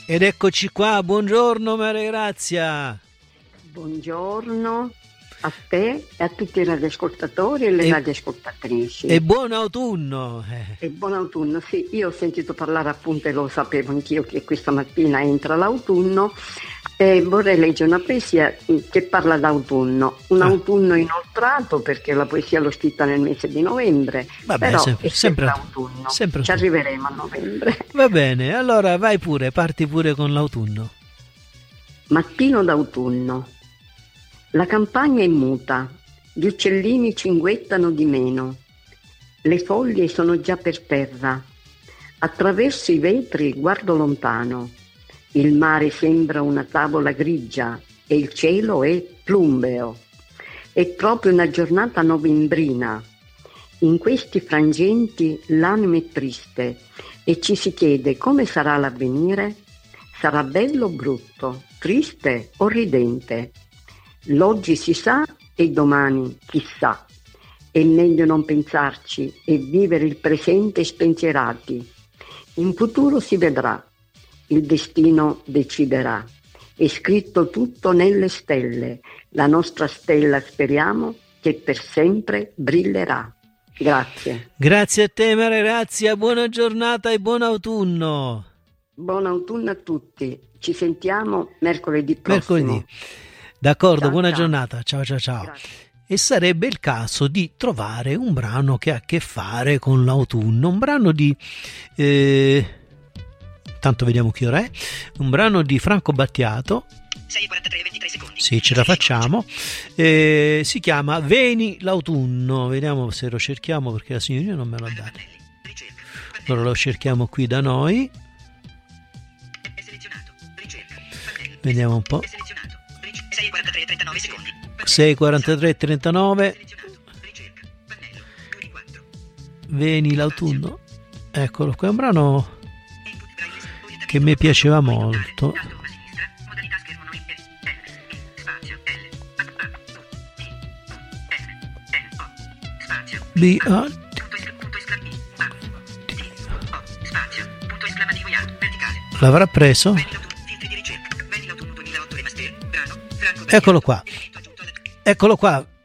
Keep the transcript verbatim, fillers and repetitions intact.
Ed eccoci qua, buongiorno Maria Grazia. Buongiorno a te e a tutti i radioascoltatori e le e, radioascoltatrici. E buon autunno. E buon autunno, sì, io ho sentito parlare appunto e lo sapevo anch'io che questa mattina entra l'autunno e vorrei leggere una poesia che parla d'autunno, un ah. autunno inoltrato perché la poesia l'ho scritta nel mese di novembre. Vabbè, però sempre, è sempre, sempre autunno, sempre ci arriveremo a novembre. Va bene, allora vai pure, parti pure con l'autunno. Mattino d'autunno. La campagna è muta, gli uccellini cinguettano di meno, le foglie sono già per terra, attraverso i vetri guardo lontano, il mare sembra una tavola grigia e il cielo è plumbeo. È proprio una giornata novembrina. In questi frangenti l'anima è triste e ci si chiede come sarà l'avvenire. Sarà bello o brutto, triste o ridente? L'oggi si sa e domani chissà. È meglio non pensarci e vivere il presente spensierati. In futuro si vedrà, il destino deciderà. È scritto tutto nelle stelle. La nostra stella speriamo che per sempre brillerà. Grazie. Grazie a te Maria Grazia, buona giornata e buon autunno. Buon autunno a tutti. Ci sentiamo mercoledì prossimo. Mercoledì. D'accordo, ciao, buona ciao. giornata, ciao ciao ciao. Grazie. E sarebbe il caso di trovare un brano che ha a che fare con l'autunno, un brano di, eh, tanto vediamo che ora è, un brano di Franco Battiato, sei e quarantatré, ventitré secondi. Sì, ce la facciamo, eh, si chiama Veni l'autunno, vediamo se lo cerchiamo perché la signorina non me lo ha dato, allora lo cerchiamo qui da noi, vediamo un po'. sei e quarantatré, trentanove secondi. sei e quarantatré, trentanove. Veni l'autunno. Eccolo qua, è un brano che mi piaceva molto. B A L'avrà preso? Eccolo qua, eccolo qua,